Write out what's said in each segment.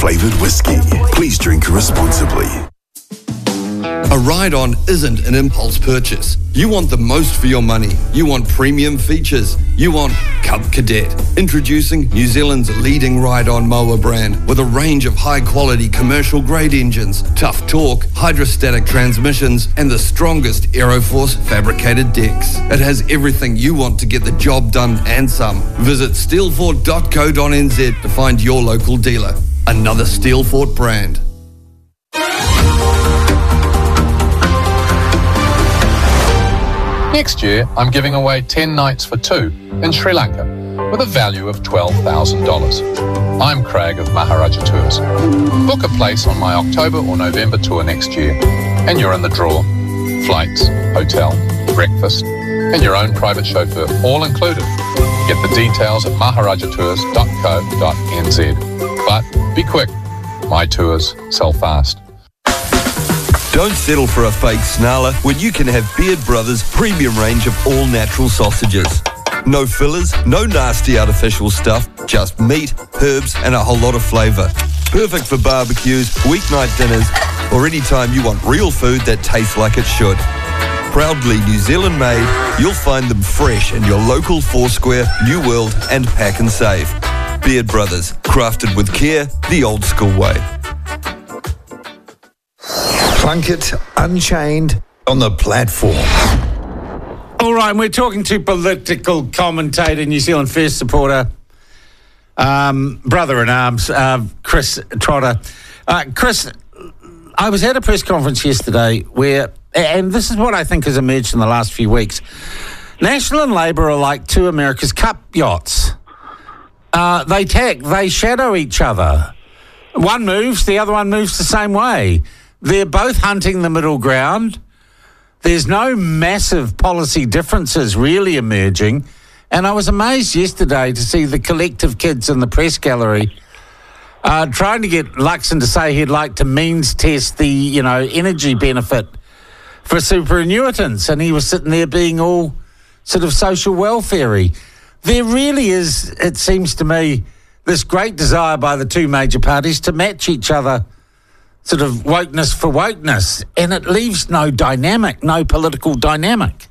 flavoured whiskey. Please drink responsibly. A ride-on isn't an impulse purchase. You want the most for your money. You want premium features. You want Cub Cadet. Introducing New Zealand's leading ride-on mower brand with a range of high-quality commercial-grade engines, tough torque, hydrostatic transmissions, and the strongest Aeroforce fabricated decks. It has everything you want to get the job done and some. Visit steelfort.co.nz to find your local dealer. Another Steelfort brand. Next year, I'm giving away 10 nights for two in Sri Lanka with a value of $12,000. I'm Craig of Maharaja Tours. Book a place on my October or November tour next year and you're in the draw. Flights, hotel, breakfast and your own private chauffeur, all included. Get the details at maharajatours.co.nz. But be quick, my tours sell fast. Don't settle for a fake snarler when you can have Beard Brothers' premium range of all-natural sausages. No fillers, no nasty artificial stuff, just meat, herbs and a whole lot of flavour. Perfect for barbecues, weeknight dinners or any time you want real food that tastes like it should. Proudly New Zealand made, you'll find them fresh in your local Foursquare, New World and Pack and Save. Beard Brothers, crafted with care, the old school way. Plunkett Unchained on the platform. All right, and we're talking to political commentator, New Zealand First supporter, brother-in-arms, Chris Trotter. Chris, I was at a press conference yesterday where, and this is what I think has emerged in the last few weeks, National and Labour are like two America's Cup yachts. They shadow each other. One moves, the other one moves the same way. They're both hunting the middle ground. There's no massive policy differences really emerging. And I was amazed yesterday to see the collective kids in the press gallery trying to get Luxon to say he'd like to means test the, energy benefit for superannuitants. And he was sitting there being all sort of social welfare-y. There really is, it seems to me, this great desire by the two major parties to match each other sort of wokeness for wokeness, and it leaves no dynamic, no political dynamic.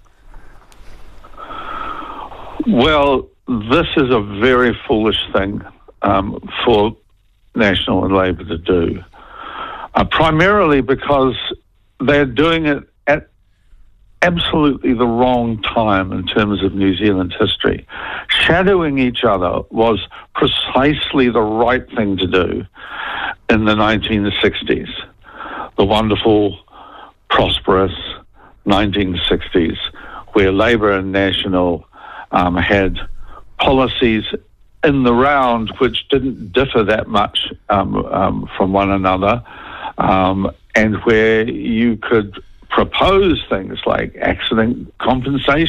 Well, this is a very foolish thing for National and Labour to do, primarily because they're doing it at absolutely the wrong time in terms of New Zealand's history. Shadowing each other was precisely the right thing to do in the 1960s, the wonderful, prosperous 1960s, where Labour and National had policies in the round which didn't differ that much from one another, and where you could propose things like accident compensation